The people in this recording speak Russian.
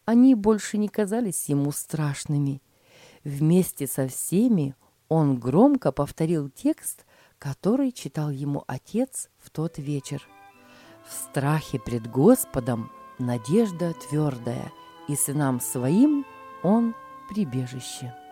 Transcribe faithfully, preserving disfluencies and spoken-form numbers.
они больше не казались ему страшными. Вместе со всеми он громко повторил текст, который читал ему отец в тот вечер. «В страхе пред Господом надежда твердая, и сынам своим он прибежище».